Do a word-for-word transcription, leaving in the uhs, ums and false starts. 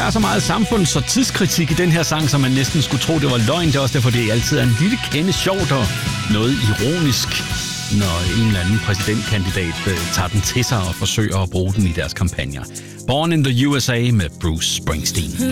er så meget samfunds- og tidskritik i den her sang, som man næsten skulle tro, det var løgn. Det er også derfor, det altid er en lille kende sjovt og noget ironisk, når en eller anden præsidentkandidat øh, tager den til sig og forsøger at bruge den i deres kampagner. Born in the U S A med Bruce Springsteen.